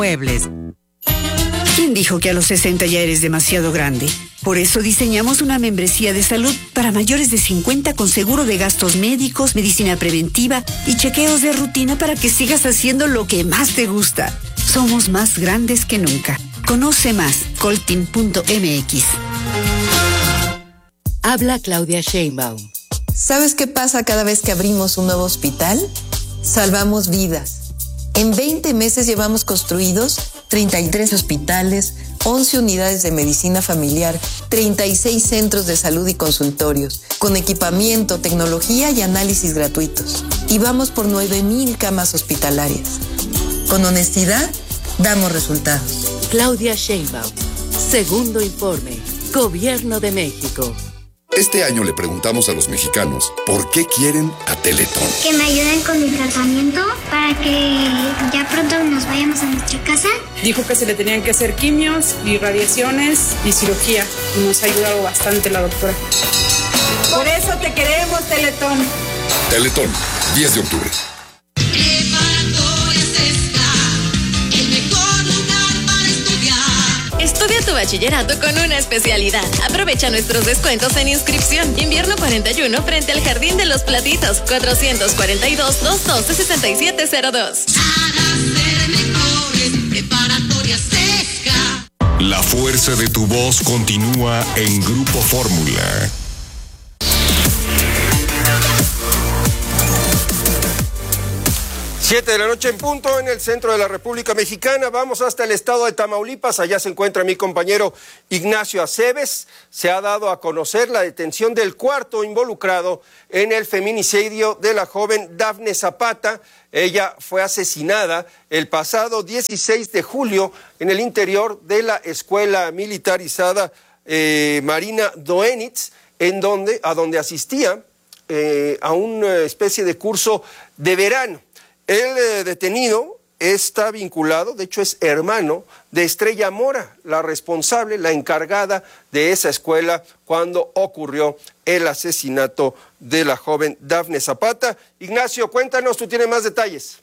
Muebles. ¿Quién dijo que a los 60 ya eres demasiado grande? Por eso diseñamos una membresía de salud para mayores de 50 con seguro de gastos médicos, medicina preventiva y chequeos de rutina para que sigas haciendo lo que más te gusta. Somos más grandes que nunca. Conoce más, coltin.mx. Habla Claudia Sheinbaum. ¿Sabes qué pasa cada vez que abrimos un nuevo hospital? Salvamos vidas. En 20 meses llevamos construidos 33 hospitales, 11 unidades de medicina familiar, 36 centros de salud y consultorios, con equipamiento, tecnología y análisis gratuitos. Y vamos por 9,000 camas hospitalarias. Con honestidad, damos resultados. Claudia Sheinbaum. Segundo informe. Gobierno de México. Este año le preguntamos a los mexicanos por qué quieren a Teletón. Que me ayuden con mi tratamiento para que ya pronto nos vayamos a nuestra casa. Dijo que se le tenían que hacer quimios y radiaciones y cirugía. Nos ha ayudado bastante la doctora. Por eso te queremos, Teletón. Teletón, 10 de octubre. Estudia tu bachillerato con una especialidad. Aprovecha nuestros descuentos en inscripción. Invierno 41 frente al Jardín de los Platitos. 442-212-6702. La fuerza de tu voz continúa en Grupo Fórmula. Siete de la noche en punto en el centro de la República Mexicana. Vamos hasta el estado de Tamaulipas. Allá se encuentra mi compañero Ignacio Aceves. Se ha dado a conocer la detención del cuarto involucrado en el feminicidio de la joven Dafne Zapata. Ella fue asesinada el pasado 16 de julio en el interior de la escuela militarizada Marina Doenitz, a donde asistía a una especie de curso de verano. El detenido está vinculado, de hecho es hermano de Estrella Mora, la responsable, la encargada de esa escuela cuando ocurrió el asesinato de la joven Dafne Zapata. Ignacio, cuéntanos, tú tienes más detalles.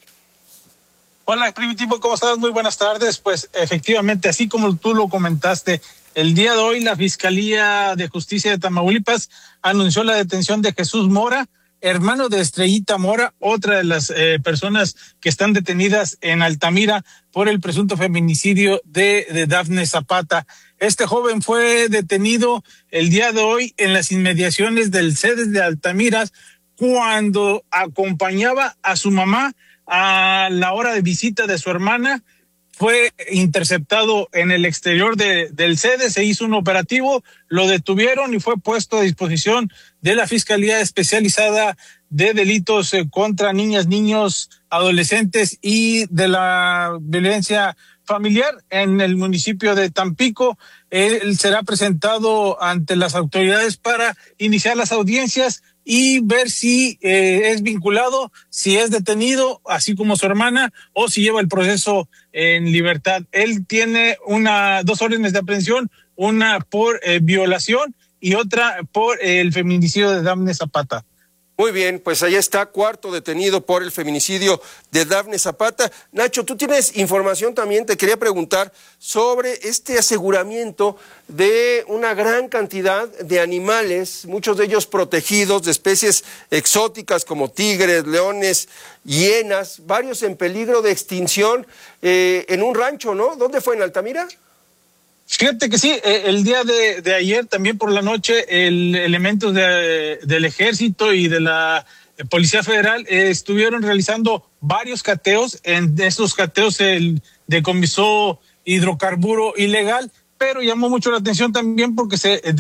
Hola, Primitivo, ¿cómo estás? Muy buenas tardes. Pues efectivamente, así como tú lo comentaste, el día de hoy la Fiscalía de Justicia de Tamaulipas anunció la detención de Jesús Mora, hermano de Estrellita Mora, otra de las personas que están detenidas en Altamira por el presunto feminicidio de Dafne Zapata. Este joven fue detenido el día de hoy en las inmediaciones del CEDES de Altamira cuando acompañaba a su mamá a la hora de visita de su hermana. Fue interceptado en el exterior del CEDES, se hizo un operativo, lo detuvieron y fue puesto a disposición de la Fiscalía Especializada de Delitos contra Niñas, Niños, Adolescentes y de la Violencia Familiar en el municipio de Tampico. Él será presentado ante las autoridades para iniciar las audiencias y ver si es vinculado, si es detenido, así como su hermana, o si lleva el proceso en libertad. Él tiene dos órdenes de aprehensión, una por violación y otra por el feminicidio de Dafne Zapata. Muy bien, pues ahí está, cuarto detenido por el feminicidio de Dafne Zapata. Nacho, tú tienes información también, te quería preguntar sobre este aseguramiento de una gran cantidad de animales, muchos de ellos protegidos, de especies exóticas como tigres, leones, hienas, varios en peligro de extinción en un rancho, ¿no? ¿Dónde fue, en Altamira? Fíjate que sí, el día de ayer, también por la noche, elementos del Ejército y de la Policía Federal estuvieron realizando varios cateos. En estos cateos se decomisó hidrocarburo ilegal, pero llamó mucho la atención también porque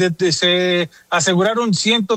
se aseguraron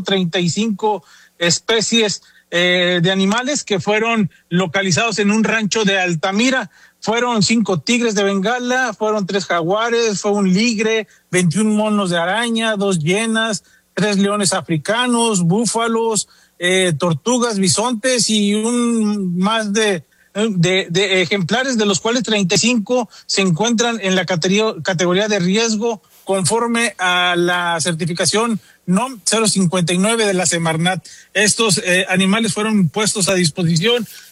135 especies de animales que fueron localizados en un rancho de Altamira. Fueron 5 tigres de Bengala, fueron 3 jaguares, fue un ligre, 21 monos de araña, 2 hienas, 3 leones africanos, búfalos, tortugas, bisontes y más de ejemplares, de los cuales 35 se encuentran en la categoría de riesgo conforme a la certificación NOM 059 de la Semarnat. Estos animales fueron puestos a disposición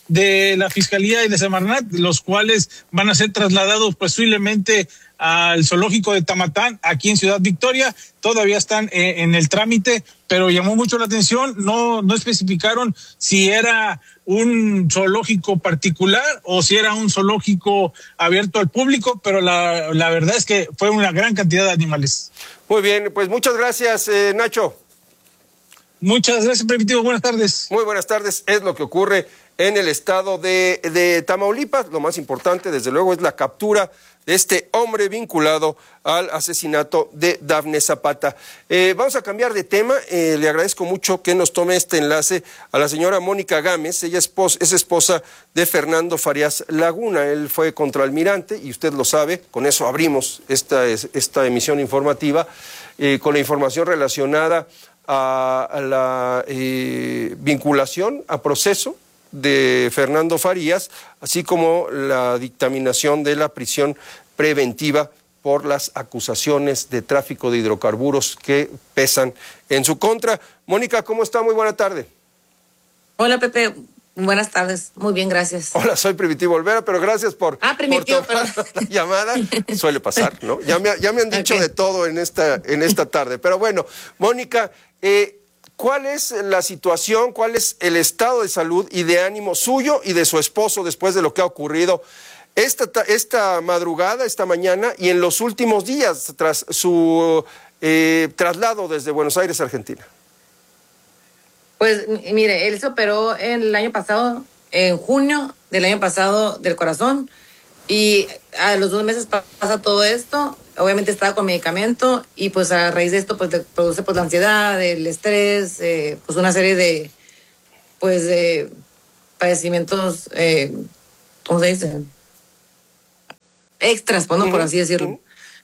de la Fiscalía y de Semarnat, los cuales van a ser trasladados posiblemente al zoológico de Tamatán, aquí en Ciudad Victoria. Todavía están en el trámite, pero llamó mucho la atención, no especificaron si era un zoológico particular o si era un zoológico abierto al público, pero la verdad es que fue una gran cantidad de animales. Muy bien, pues muchas gracias, Nacho. Muchas gracias, Primitivo. Buenas tardes. Muy buenas tardes. Es lo que ocurre en el estado de Tamaulipas. Lo más importante, desde luego, es la captura de este hombre vinculado al asesinato de Dafne Zapata. Vamos a cambiar de tema. Le agradezco mucho que nos tome este enlace a la señora Mónica Gámez. Ella es esposa de Fernando Farías Laguna. Él fue contraalmirante y usted lo sabe. Con eso abrimos esta emisión informativa con la información relacionada a la vinculación a proceso de Fernando Farías, así como la dictaminación de la prisión preventiva por las acusaciones de tráfico de hidrocarburos que pesan en su contra. Mónica, ¿cómo está? Muy buena tarde. Hola, Pepe. Buenas tardes. Muy bien, gracias. Hola, soy Primitivo Olvera, pero gracias por Primitivo, tomar la llamada. Suele pasar, ¿no? Ya me han dicho de todo en esta tarde. Pero bueno, Mónica, ¿cuál es la situación, cuál es el estado de salud y de ánimo suyo y de su esposo después de lo que ha ocurrido esta madrugada, esta mañana y en los últimos días tras su traslado desde Buenos Aires, Argentina? Pues mire, él se operó el año pasado, en junio del año pasado, del corazón, y a los 2 meses pasa todo esto. Obviamente estaba con medicamento y pues a raíz de esto pues le produce pues la ansiedad, el estrés, pues una serie de pues de padecimientos, ¿cómo se dice? Extras, pues, ¿no? Por así decirlo.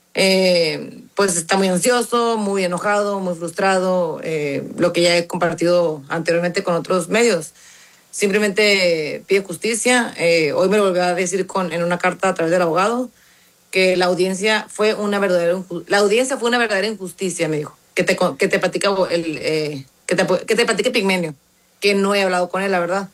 Pues está muy ansioso, muy enojado, muy frustrado, lo que ya he compartido anteriormente con otros medios. Simplemente pide justicia. Hoy me lo volvió a decir en una carta a través del abogado, que la audiencia fue una verdadera injusticia, me dijo. Que te platica que te platique Pigmenio, que no he hablado con él, la verdad.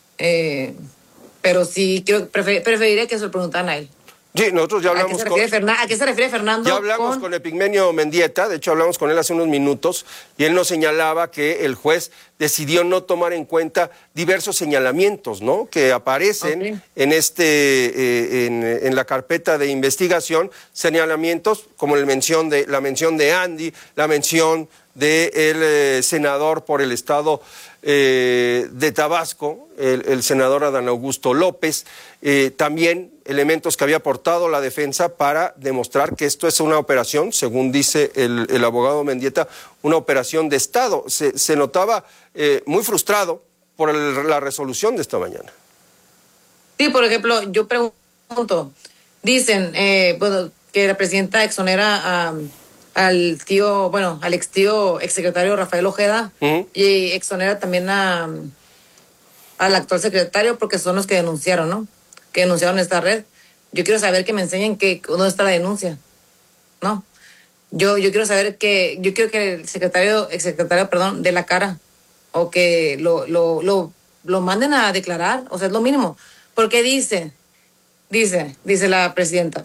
Pero sí preferiría que se lo preguntaran a él. Sí, nosotros ya hablamos ¿A qué se refiere Fernando? Ya hablamos con Epigmenio Mendieta, de hecho hablamos con él hace unos minutos, y él nos señalaba que el juez decidió no tomar en cuenta diversos señalamientos, ¿no?, que aparecen en en la carpeta de investigación, señalamientos como la mención de Andy, la mención del senador por el estado de Tabasco, el senador Adán Augusto López, también elementos que había aportado la defensa para demostrar que esto es una operación, según dice el abogado Mendieta, una operación de Estado. Se notaba muy frustrado por la resolución de esta mañana. Sí, por ejemplo, yo pregunto, dicen que la presidenta exonera al exsecretario Rafael Ojeda, y exonera también al actual secretario porque son los que denunciaron, ¿no? Que denunciaron esta red. Yo quiero saber que me enseñen dónde está la denuncia, ¿no? Yo quiero saber yo quiero que el exsecretario, dé la cara, o que lo manden a declarar, o sea, es lo mínimo. Porque dice la presidenta,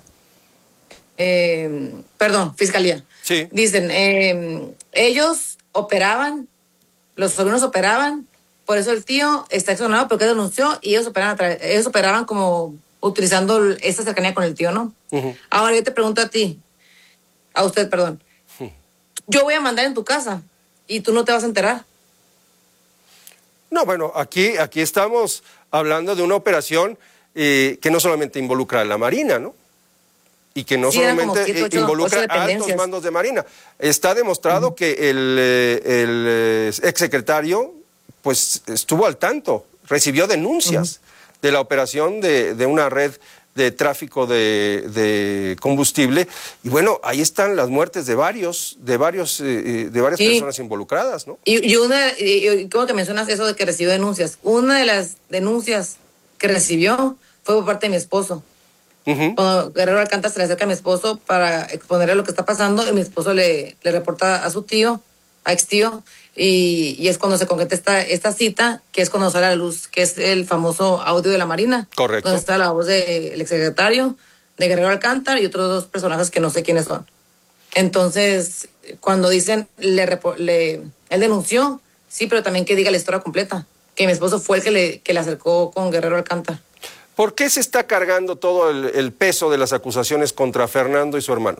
Fiscalía. Sí. Dicen, ellos operaban, los sobrinos operaban, por eso el tío está exonerado porque denunció, y ellos operaban como utilizando esta cercanía con el tío, ¿no? Ahora yo te pregunto a usted, yo voy a mandar en tu casa y tú no te vas a enterar. No, bueno, aquí estamos hablando de una operación que no solamente involucra a la Marina, ¿no? Y que no solamente involucra a altos mandos de Marina. Está demostrado que el exsecretario pues estuvo al tanto, recibió denuncias de la operación de una red de tráfico de combustible, y bueno, ahí están las muertes de varias personas involucradas, ¿no? Y ¿cómo que mencionas eso de que recibió denuncias? Una de las denuncias que recibió fue por parte de mi esposo. Cuando Guerrero Alcántara se le acerca a mi esposo para exponerle lo que está pasando, y mi esposo le reporta a su tío, a extío, y es cuando se concreta esta cita, que es cuando sale a la luz, que es el famoso audio de la Marina. Correcto. Donde está la voz del exsecretario, de Guerrero Alcántara, y otros 2 personajes que no sé quiénes son. Entonces, cuando dicen, él denunció, sí, pero también que diga la historia completa, que mi esposo fue el que le acercó con Guerrero Alcántara. ¿Por qué se está cargando todo el peso de las acusaciones contra Fernando y su hermano?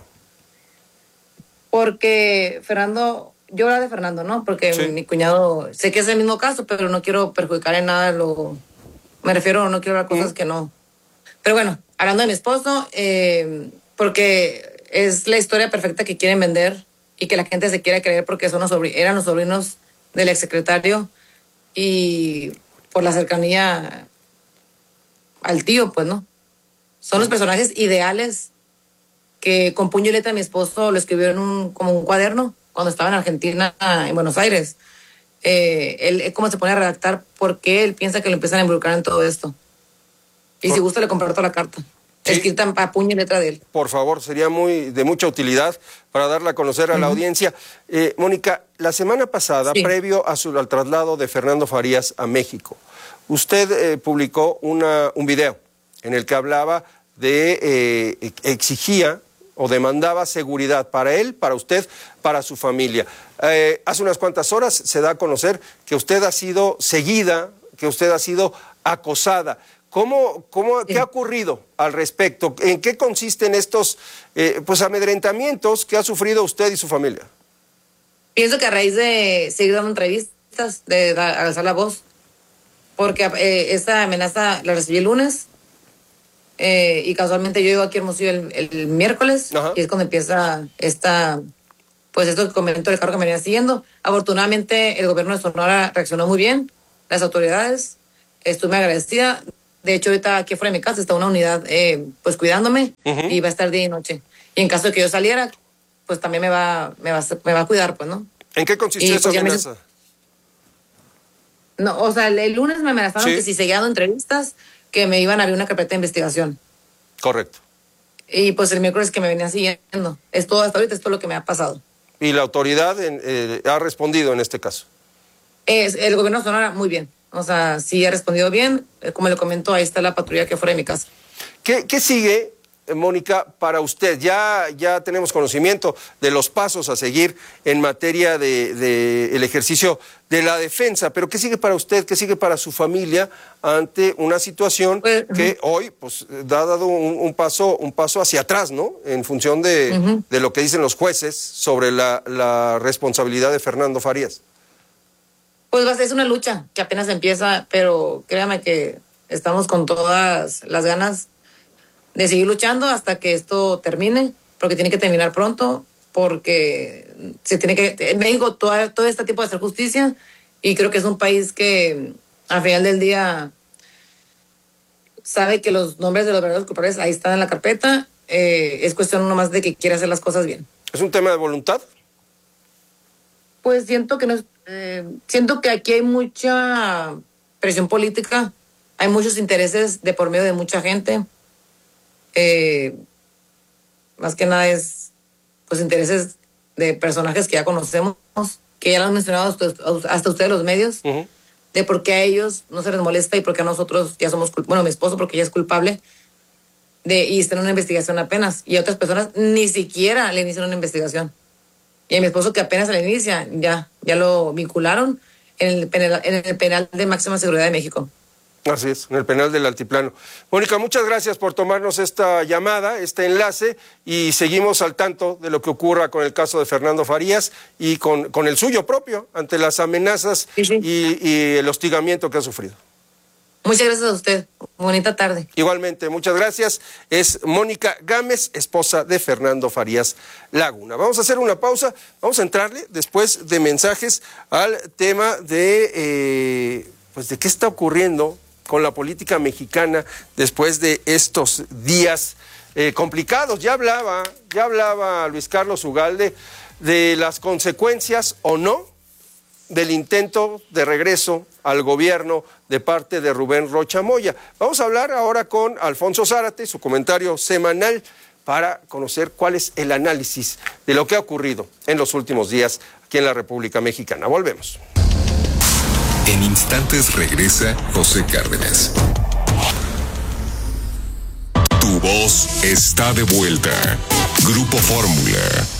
Porque Fernando, yo hablo de Fernando, ¿no? Porque sí, mi cuñado, sé que es el mismo caso, pero no quiero perjudicar en nada me refiero, no quiero hablar cosas que no. Pero bueno, hablando de mi esposo, porque es la historia perfecta que quieren vender y que la gente se quiere creer porque eran los sobrinos del exsecretario y por la cercanía al tío, pues, ¿no? Son los personajes ideales que con puño y letra mi esposo lo escribió como un cuaderno cuando estaba en Argentina, en Buenos Aires. Él cómo se pone a redactar porque él piensa que lo empiezan a involucrar en todo esto. Y si gusta le comparto la carta. Sí. Escrita a puño y letra de él. Por favor, sería de mucha utilidad para darla a conocer a la audiencia. Mónica, la semana pasada, previo al traslado de Fernando Farías a México, usted publicó un video en el que hablaba exigía o demandaba seguridad para él, para usted, para su familia. Hace unas cuantas horas se da a conocer que usted ha sido seguida, que usted ha sido acosada. ¿Qué ha ocurrido al respecto? ¿En qué consisten estos amedrentamientos que ha sufrido usted y su familia? Pienso que a raíz de seguir dando entrevistas, de alzar la voz, porque esta amenaza la recibí el lunes, y casualmente yo llego aquí a Hermosillo el miércoles, y es cuando empieza esto que comentó el cargo que me venía siguiendo. Afortunadamente el gobierno de Sonora reaccionó muy bien, las autoridades, estoy muy agradecida. De hecho, ahorita aquí afuera de mi casa está una unidad cuidándome, y va a estar día y noche. Y en caso de que yo saliera, pues también me va a cuidar, pues, ¿no? ¿En qué consiste esa amenaza? No, o sea, el lunes me amenazaron que si seguía dando entrevistas, que me iban a abrir una carpeta de investigación. Correcto. Y pues el miércoles que me venían siguiendo. Es todo hasta ahorita, es todo lo que me ha pasado. ¿Y la autoridad ha respondido en este caso? El gobierno de Sonora, muy bien. O sea, sí ha respondido bien. Como le comento, ahí está la patrulla que fuera de mi casa. ¿Qué sigue, Mónica, para usted? Ya tenemos conocimiento de los pasos a seguir en materia de el ejercicio de la defensa, pero ¿qué sigue para usted? ¿Qué sigue para su familia ante una situación que hoy ha dado un paso hacia atrás, ¿no? En función de lo que dicen los jueces sobre la responsabilidad de Fernando Farías. Pues es una lucha que apenas empieza, pero créame que estamos con todas las ganas de seguir luchando hasta que esto termine, porque tiene que terminar pronto, porque en México todo este tipo de hacer justicia, y creo que es un país que al final del día sabe que los nombres de los verdaderos culpables ahí están en la carpeta. Es cuestión nomás de que quiera hacer las cosas bien. ¿Es un tema de voluntad? Pues siento que aquí hay mucha presión política, hay muchos intereses de por medio de mucha gente. Más que nada es intereses de personajes que ya conocemos, que ya lo han mencionado hasta ustedes los medios, de por qué a ellos no se les molesta y por qué a nosotros ya somos mi esposo porque ya es culpable y está en una investigación apenas, y a otras personas ni siquiera le inician una investigación, y a mi esposo que apenas le inicia ya lo vincularon en el penal de máxima seguridad de México. Así es, en el penal del Altiplano. Mónica, muchas gracias por tomarnos esta llamada, este enlace, y seguimos al tanto de lo que ocurra con el caso de Fernando Farías y con el suyo propio, ante las amenazas y el hostigamiento que ha sufrido. Muchas gracias a usted. Bonita tarde. Igualmente, muchas gracias. Es Mónica Gámez, esposa de Fernando Farías Laguna. Vamos a hacer una pausa, vamos a entrarle después de mensajes al tema de qué está ocurriendo con la política mexicana después de estos días complicados. Ya hablaba Luis Carlos Ugalde de las consecuencias o no del intento de regreso al gobierno de parte de Rubén Rocha Moya. Vamos a hablar ahora con Alfonso Zárate, su comentario semanal, para conocer cuál es el análisis de lo que ha ocurrido en los últimos días aquí en la República Mexicana. Volvemos. En instantes regresa José Cárdenas. Tu voz está de vuelta. Grupo Fórmula.